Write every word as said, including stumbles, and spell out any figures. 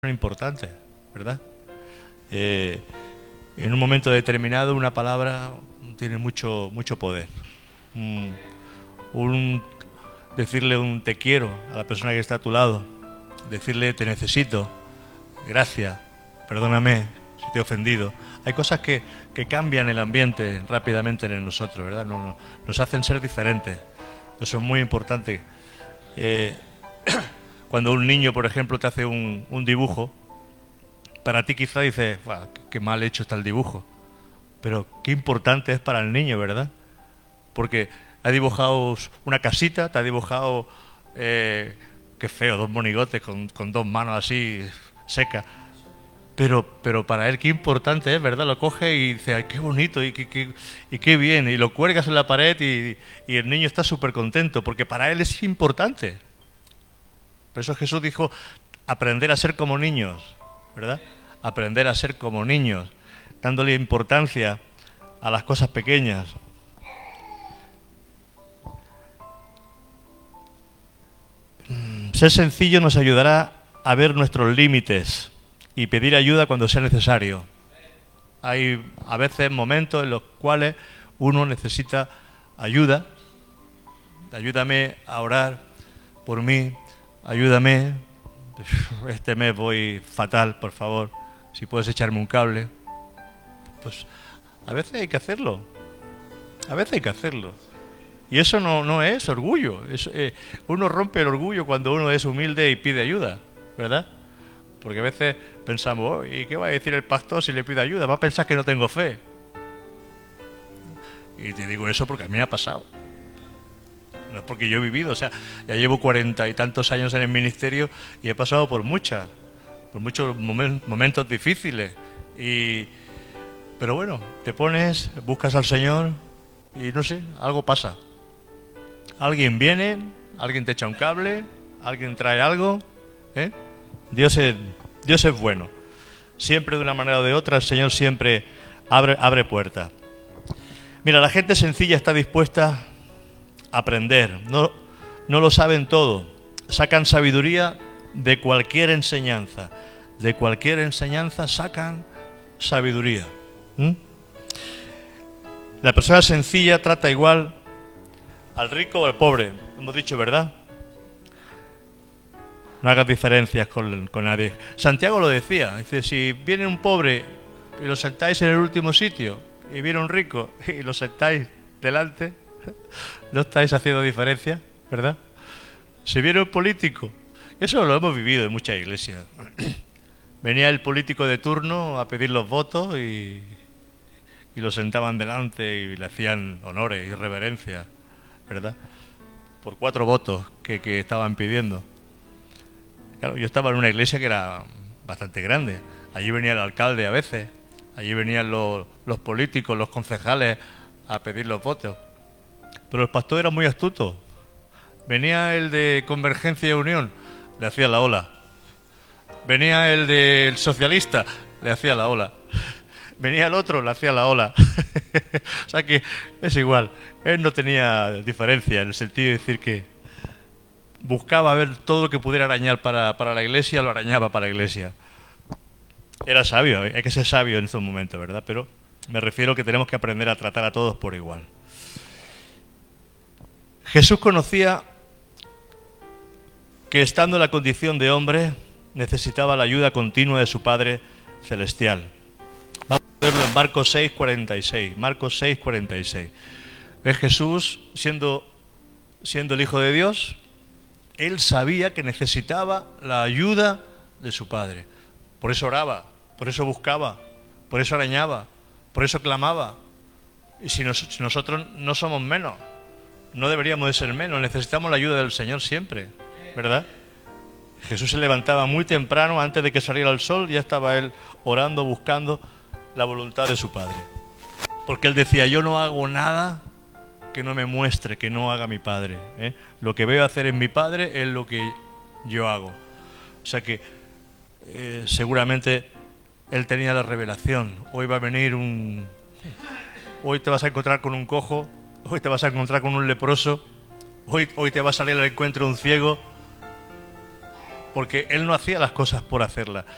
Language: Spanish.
importante, ¿verdad? Eh, en un momento determinado una palabra tiene mucho, mucho poder. Un, un, decirle un te quiero a la persona que está a tu lado, decirle te necesito, gracias, perdóname si te he ofendido. Hay cosas que, que cambian el ambiente rápidamente en nosotros, ¿verdad? Nos, nos, nos hacen ser diferentes. Eso es muy importante. Eh, Cuando un niño, por ejemplo, te hace un, un dibujo, para ti quizá dices, qué mal hecho está el dibujo. Pero qué importante es para el niño, ¿verdad? Porque ha dibujado una casita, te ha dibujado, eh, qué feo, dos monigotes con, con dos manos así secas. Pero, pero para él qué importante es, ¿verdad? Lo coge y dice, ay, qué bonito y qué, qué, y qué bien. Y lo cuelgas en la pared y, y el niño está súper contento, porque para él es importante. Por eso Jesús dijo, aprender a ser como niños, ¿verdad? Aprender a ser como niños, dándole importancia a las cosas pequeñas. Ser sencillo nos ayudará a ver nuestros límites y pedir ayuda cuando sea necesario. Hay a veces momentos en los cuales uno necesita ayuda. Ayúdame a orar por mí, ayúdame. Este mes voy fatal, por favor. Si puedes echarme un cable. Pues a veces hay que hacerlo. A veces hay que hacerlo. Y eso no, no es orgullo. Es, eh, uno rompe el orgullo cuando uno es humilde y pide ayuda, ¿verdad? Porque a veces pensamos, oh, ¿y qué va a decir el pastor si le pide ayuda? Va a pensar que no tengo fe. Y te digo eso porque a mí me ha pasado. No es porque yo he vivido, o sea, ya llevo cuarenta y tantos años en el ministerio y he pasado por muchas, por muchos momen- momentos difíciles. Y, pero bueno, te pones, buscas al Señor y no sé, algo pasa. Alguien viene, alguien te echa un cable, alguien trae algo, ¿eh? Dios es, Dios es bueno. Siempre de una manera o de otra, el Señor siempre abre, abre puertas. Mira, la gente sencilla está dispuesta a aprender. No, no lo saben todo. Sacan sabiduría de cualquier enseñanza. De cualquier enseñanza sacan sabiduría. ¿Mm? La persona sencilla trata igual al rico o al pobre. Hemos dicho, ¿verdad? No hagas diferencias con, con nadie. Santiago lo decía. Dice, si viene un pobre y lo sentáis en el último sitio, y viene un rico y lo sentáis delante, no estáis haciendo diferencia, ¿verdad? Si viene un político, eso lo hemos vivido en muchas iglesias. Venía el político de turno a pedir los votos y, y lo sentaban delante y le hacían honores y reverencias, ¿verdad? Por cuatro votos que, que estaban pidiendo. Claro, yo estaba en una iglesia que era bastante grande. Allí venía el alcalde a veces, allí venían los, los políticos, los concejales a pedir los votos. Pero el pastor era muy astuto. Venía el de Convergencia y Unión, le hacía la ola. Venía el del socialista, le hacía la ola. Venía el otro, le hacía la ola. O sea que es igual. Él no tenía diferencia en el sentido de decir que buscaba ver todo lo que pudiera arañar para, para la iglesia, lo arañaba para la iglesia. Era sabio, hay que ser sabio en estos momentos, ¿verdad? Pero me refiero que tenemos que aprender a tratar a todos por igual. Jesús conocía que estando en la condición de hombre necesitaba la ayuda continua de su Padre Celestial. Vamos a verlo en Marcos seis, cuarenta y seis. Marcos seis, cuarenta y seis. ¿Ves? Jesús, siendo, siendo el Hijo de Dios, Él sabía que necesitaba la ayuda de su Padre. Por eso oraba, por eso buscaba, por eso arañaba, por eso clamaba. Y si, nos, si nosotros no somos menos, no deberíamos de ser menos, necesitamos la ayuda del Señor siempre, ¿verdad? Jesús se levantaba muy temprano, antes de que saliera el sol, ya estaba Él orando, buscando la voluntad de su Padre. Porque Él decía, yo no hago nada que no me muestre, que no haga mi Padre, ¿eh? Lo que veo hacer en mi Padre es lo que yo hago. O sea que eh, seguramente Él tenía la revelación. Hoy va a venir un... Hoy te vas a encontrar con un cojo, hoy te vas a encontrar con un leproso, hoy, hoy te va a salir al encuentro un ciego, porque Él no hacía las cosas por hacerlas,